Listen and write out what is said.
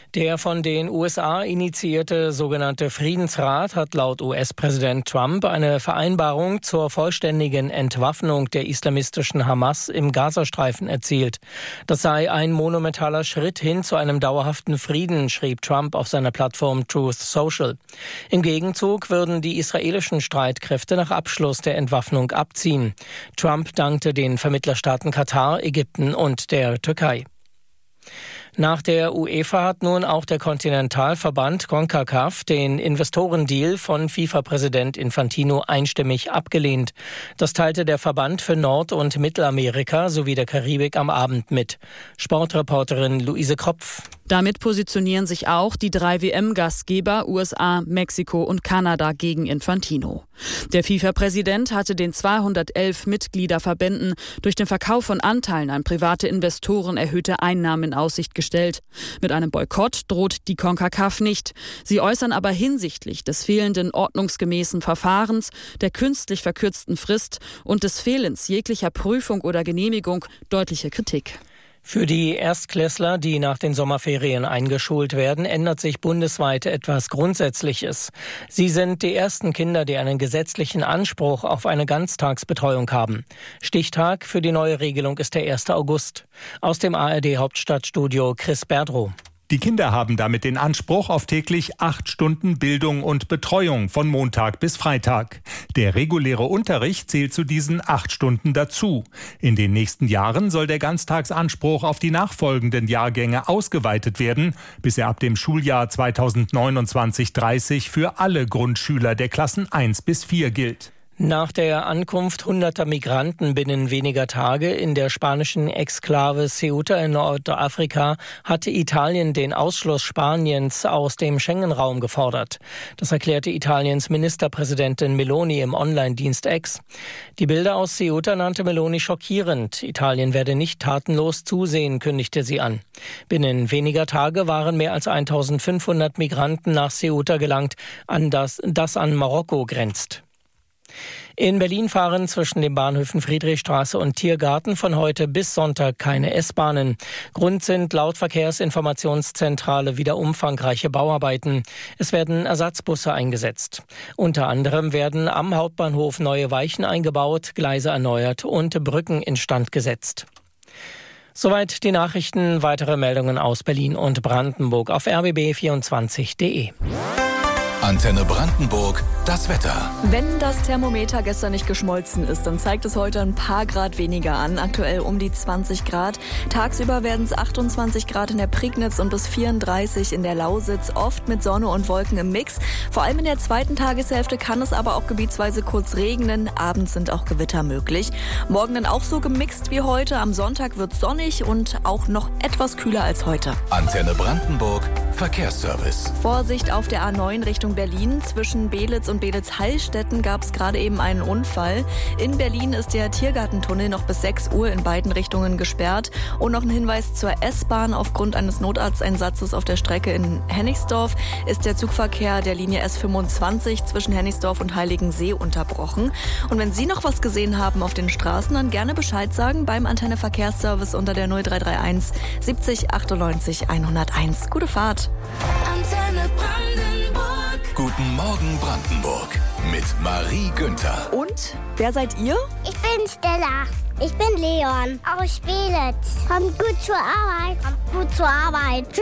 Der von den USA initiierte sogenannte Friedensrat hat laut US-Präsident Trump eine Vereinbarung zur vollständigen Entwaffnung der islamistischen Hamas im Gazastreifen erzielt. Das sei ein monumentaler Schritt hin zu einem dauerhaften Frieden, schrieb Trump auf seiner Plattform Truth Social. Im Gegenzug würden die israelischen Streitkräfte nach Abschluss der Entwaffnung abziehen. Trump dankte den Vermittlerstaaten Katar, Ägypten und der Türkei. Nach der UEFA hat nun auch der Kontinentalverband CONCACAF den Investorendeal von FIFA-Präsident Infantino einstimmig abgelehnt. Das teilte der Verband für Nord- und Mittelamerika sowie der Karibik am Abend mit. Sportreporterin Luise Kropf. Damit positionieren sich auch die 3 WM-Gastgeber USA, Mexiko und Kanada gegen Infantino. Der FIFA-Präsident hatte den 211 Mitgliederverbänden durch den Verkauf von Anteilen an private Investoren erhöhte Einnahmen in Aussicht gestellt. Mit einem Boykott droht die CONCACAF nicht. Sie äußern aber hinsichtlich des fehlenden ordnungsgemäßen Verfahrens, der künstlich verkürzten Frist und des Fehlens jeglicher Prüfung oder Genehmigung deutliche Kritik. Für die Erstklässler, die nach den Sommerferien eingeschult werden, ändert sich bundesweit etwas Grundsätzliches. Sie sind die ersten Kinder, die einen gesetzlichen Anspruch auf eine Ganztagsbetreuung haben. Stichtag für die neue Regelung ist der 1. August. Aus dem ARD-Hauptstadtstudio Chris Berdrow. Die Kinder haben damit den Anspruch auf täglich 8 Stunden Bildung und Betreuung von Montag bis Freitag. Der reguläre Unterricht zählt zu diesen 8 Stunden dazu. In den nächsten Jahren soll der Ganztagsanspruch auf die nachfolgenden Jahrgänge ausgeweitet werden, bis er ab dem Schuljahr 2029/30 für alle Grundschüler der Klassen 1 bis 4 gilt. Nach der Ankunft hunderter Migranten binnen weniger Tage in der spanischen Exklave Ceuta in Nordafrika hatte Italien den Ausschluss Spaniens aus dem Schengen-Raum gefordert. Das erklärte Italiens Ministerpräsidentin Meloni im Online-Dienst X. Die Bilder aus Ceuta nannte Meloni schockierend. Italien werde nicht tatenlos zusehen, kündigte sie an. Binnen weniger Tage waren mehr als 1500 Migranten nach Ceuta gelangt, an das an Marokko grenzt. In Berlin fahren zwischen den Bahnhöfen Friedrichstraße und Tiergarten von heute bis Sonntag keine S-Bahnen. Grund sind laut Verkehrsinformationszentrale wieder umfangreiche Bauarbeiten. Es werden Ersatzbusse eingesetzt. Unter anderem werden am Hauptbahnhof neue Weichen eingebaut, Gleise erneuert und Brücken instand gesetzt. Soweit die Nachrichten. Weitere Meldungen aus Berlin und Brandenburg auf rbb24.de. Antenne Brandenburg, das Wetter. Wenn das Thermometer gestern nicht geschmolzen ist, dann zeigt es heute ein paar Grad weniger an. Aktuell um die 20 Grad. Tagsüber werden es 28 Grad in der Prignitz und bis 34 in der Lausitz. Oft mit Sonne und Wolken im Mix. Vor allem in der zweiten Tageshälfte kann es aber auch gebietsweise kurz regnen. Abends sind auch Gewitter möglich. Morgen dann auch so gemixt wie heute. Am Sonntag wird es sonnig und auch noch etwas kühler als heute. Antenne Brandenburg, Verkehrsservice. Vorsicht auf der A9 Richtung Berlin. Zwischen Belitz und Belitz-Hallstetten gab es gerade eben einen Unfall. In Berlin ist der Tiergartentunnel noch bis 6 Uhr in beiden Richtungen gesperrt. Und noch ein Hinweis zur S-Bahn. Aufgrund eines Notarzteinsatzes auf der Strecke in Hennigsdorf ist der Zugverkehr der Linie S25 zwischen Hennigsdorf und Heiligensee unterbrochen. Und wenn Sie noch was gesehen haben auf den Straßen, dann gerne Bescheid sagen beim Antenne Verkehrsservice unter der 0331 70 98 101. Gute Fahrt. Antenne Brandenburg. Guten Morgen Brandenburg mit Marie Günther. Und, wer seid ihr? Ich bin Stella. Ich bin Leon. Aus Belitz. Kommt gut zur Arbeit. Kommt gut zur Arbeit.